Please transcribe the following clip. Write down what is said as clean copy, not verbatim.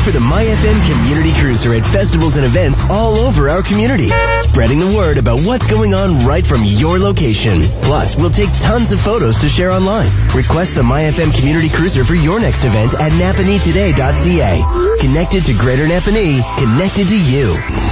for the MyFM Community Cruiser at festivals and events all over our community, spreading the word about what's going on right from your location. Plus, we'll take tons of photos to share online. Request the MyFM Community Cruiser for your next event at napanee.ca. Connected to Greater Napanee, connected to you.